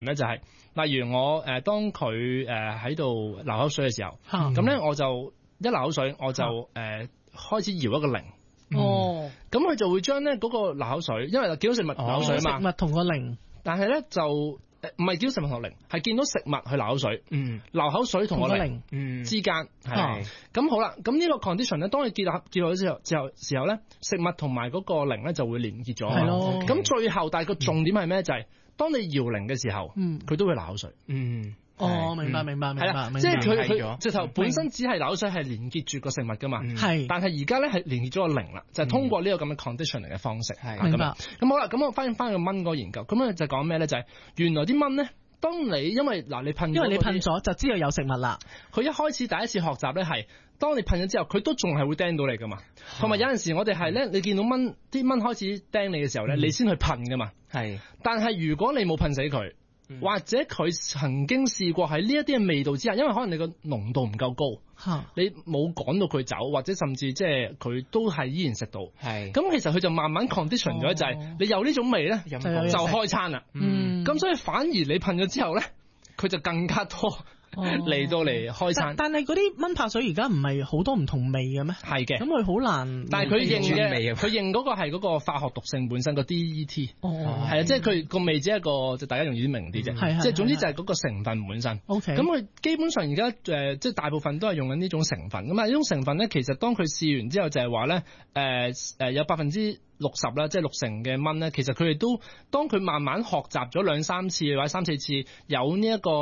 咧就係、例如我當佢喺度流口水嘅時候，咁咧我就一流口水我就開始搖一個零。咁佢就會將咧嗰個流口水，因為見到食物流口水嘛， 食物同個零， 但係咧就唔係見到食物同零，係見到食物去流口水，流口水同個零之間係。咁好啦，咁呢個 condition 咧，當你結合咗時候咧，食物同埋嗰個零咧就會連結咗。係咯。咁最後，但係個重點係咩？就係當你搖零嘅時候，佢都會流口水。 明白。係啦， 即係佢直頭本身只係流口水係連結住個食物噶嘛。係。但係而家咧係連結咗個零啦，就係通過呢個咁嘅 condition 嚟嘅方式。係。明白。咁好啦，咁我翻個蚊個研究，咁咧就講咩咧？就係原來啲蚊咧。當你因為你噴咗就知道有食物啦。佢一開始第一次學習咧係，當你噴咗之後，佢都仲係會叮到你噶嘛。同埋有陣時我哋係咧，你見到啲蚊開始叮你嘅時候咧，你先去噴噶嘛。係。但係如果你冇噴死佢，或者佢曾經試過喺呢一啲嘅味道之下，因為可能你個濃度唔夠高，你冇趕到佢走，或者甚至即係佢都係依然食到。係。咁其實佢就慢慢 condition 咗，就係你有呢種味咧，就開餐啦。咁所以反而你噴咗之後咧，佢就更加多嚟到嚟開餐。但係嗰啲蚊拍水而家唔係好多唔同味嘅咩？係嘅。咁佢好難。但係佢認嘅，佢認嗰個係嗰個化學毒性本身個 DET。係啊，即係佢個味只係一個，就大家容易啲明啲啫。即係總之就係嗰個成分本身。OK。咁佢基本上而家即係大部分都係用緊呢種成分。咁啊，呢種成分咧，其實當佢試完之後就係話咧，有60%啦，即係60%嘅蚊咧，其實佢哋都當佢慢慢學習咗2-3次或者3-4次有呢一個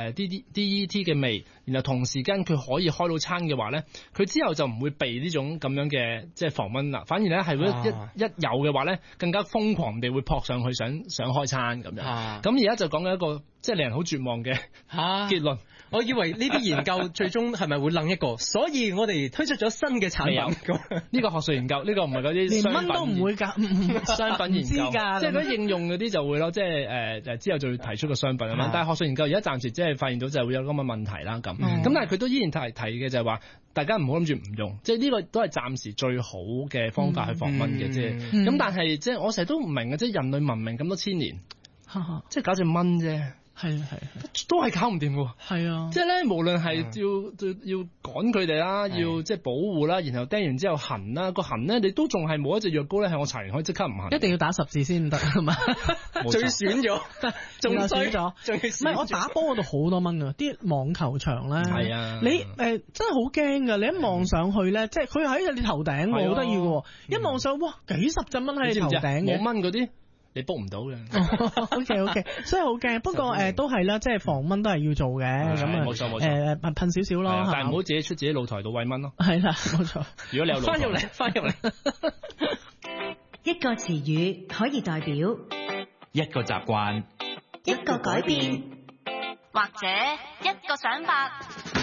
DET 嘅味，然後同時間佢可以開到餐嘅話咧，佢之後就唔會避呢種咁樣嘅即係防蚊啦，反而咧係一有嘅話咧，更加瘋狂地會撲上去想開餐咁樣。咁而家就講緊一個即係令人好絕望嘅結論。 我以為呢啲研究最終係咪會楞一個？所以我哋推出咗新嘅產品。 呢個學術研究，呢個唔係嗰啲連蚊都唔會㗎， 商品研究，即係嗰啲應用嗰啲就會咯，即係之後就會提出個商品啊嘛。但係學術研究而家暫時即係發現到就係會有咁嘅問題啦咁。咁但係佢都依然提嘅就係話，大家唔好諗住唔用，即係呢個都係暫時最好嘅方法去防蚊嘅啫。咁但係即係我成日都唔明嘅，即係人類文明咁多千年，即係搞隻蚊啫。係都係搞唔掂喎。係啊，即係咧，無論係要趕佢哋啦，要即係保護啦，然後叮完之後痕啦，個痕咧你都仲係冇一隻藥膏咧係我搽完可以即刻唔痕。一定要打10字先得係嘛？ 最損咗，仲衰咗，唔係我打波嗰度好多蚊啊！啲網球場咧，係啊，你真係好驚㗎！你一望上去咧，即係佢喺你頭頂喎，好得意嘅喎！一望上哇，幾十隻蚊喺你頭頂嘅， 冇蚊嗰啲。你 book 唔到嘅。 OK， 所以好驚。不過都係啦，即係防蚊都係要做嘅。咁啊， 冇錯。 噴少少咯， 但係唔好自己出自己露台度餵蚊咯。 係啦，冇錯。 如果你有露台， 翻入嚟。 一個詞語可以代表一個習慣、 一個改變，或者一個想法。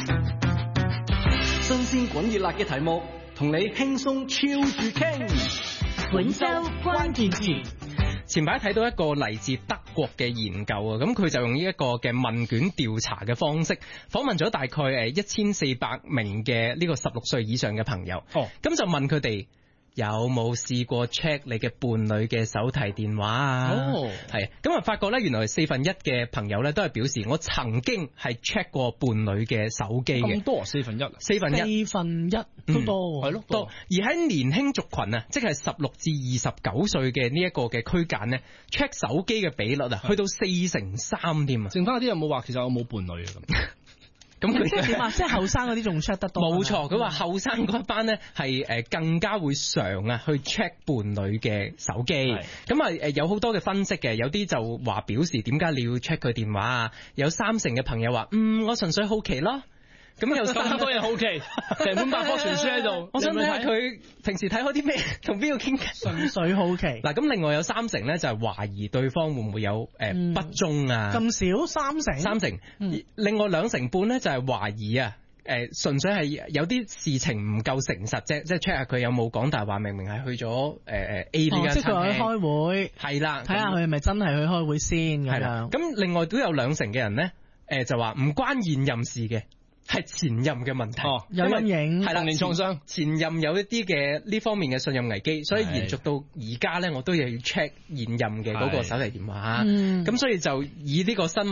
新鮮滾熱辣嘅題目，同你輕鬆超住傾。 本周關鍵詞。 前排睇到一個嚟自德國嘅研究啊，咁佢就用呢一個嘅問卷調查嘅方式，訪問咗大概1400名嘅呢個16歲以上嘅朋友。咁就問佢哋有冇試過 check 你嘅伴侶嘅手提電話啊？係咁啊，發覺咧原來1/4嘅朋友咧都係表示我曾經係 check 過伴侶嘅手機嘅。 咁多1/4？ 1/4都多，係咯， 多。而喺年輕族群啊，即係16至29歲嘅呢一個嘅區間咧 ，check 手機嘅比率啊，去到4/3添啊。 剩翻嗰啲有冇話其實我冇伴侶啊咁？ 咁佢即係點啊？即係後生嗰啲仲 check 得多。 冇錯，佢話後生嗰班咧係更加會常啊去 check 伴侶嘅手機。咁啊有好多嘅分析嘅，有啲就話表示點解你要 check 佢電話啊？有30%嘅朋友話我純粹好奇咯。咁有咁多嘢好奇，成本百科全書喺度。 我想睇下佢平時睇開啲咩，同邊個傾偈。 純粹好奇。嗱， 咁另外有30%咧就係懷疑對方會唔會有不忠啊。 咁少30%。 另外2成半咧就係懷疑啊，純粹係有啲事情唔夠誠實啫，即係 check 下佢有冇講大話，明明係去咗A 呢間餐廳。即係佢去開會。係啦， 睇下佢係咪真係去開會先咁樣。 咁另外都有2成嘅人咧，就話唔關現任事嘅。係前任嘅問題， 有陰影， 係啦，童年創傷。前任有一啲嘅呢方面嘅信任危機，所以延續到而家咧，我都要 check 現任嘅嗰個手提電話。咁所以就以呢個新聞